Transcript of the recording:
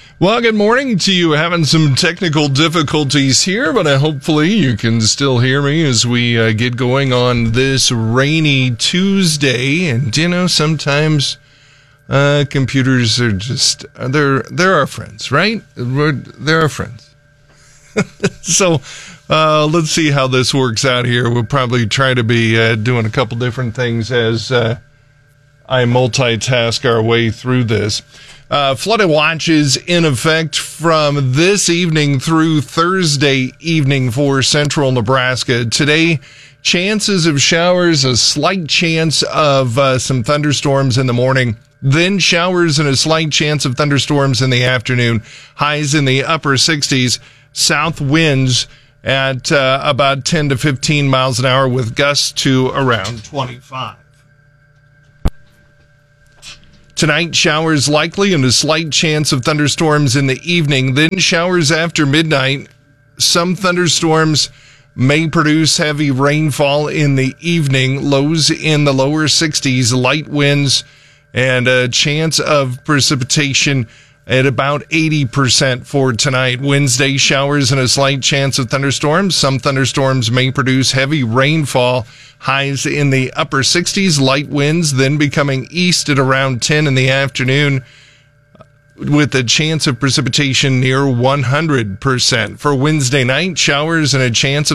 Well, good morning to you. Having some technical difficulties here, but hopefully you can still hear me as we get going on this rainy Tuesday. And, sometimes computers are just, they're our friends, right? They're our friends. So let's see how this works out here. We'll probably try to be doing a couple different things as I multitask our way through this. Flooded watches in effect from this evening through Thursday evening for central Nebraska. Today, chances of showers, a slight chance of some thunderstorms in the morning, then showers and a slight chance of thunderstorms in the afternoon. Highs in the upper 60s, south winds at about 10 to 15 miles an hour with gusts to around 25. Tonight, showers likely and a slight chance of thunderstorms in the evening, then showers after midnight. Some thunderstorms may produce heavy rainfall in the evening, lows in the lower 60s, light winds, and a chance of precipitation at about 80% for tonight. Wednesday, showers and a slight chance of thunderstorms. Some thunderstorms may produce heavy rainfall. Highs in the upper 60s, light winds, then becoming east at around 10 in the afternoon with a chance of precipitation near 100%. For Wednesday night, showers and a chance of